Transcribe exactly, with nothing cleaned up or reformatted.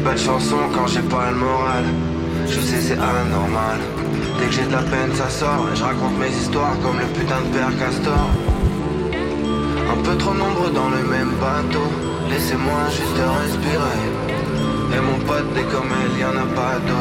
belles chansons quand j'ai pas le moral. Je sais c'est anormal. Dès que j'ai de la peine ça sort. Et je raconte mes histoires comme le putain de père Castor. Un peu trop nombreux dans le même bateau. Laissez-moi juste respirer. Et mon pote dès comme elle, y'en a pas d'autre.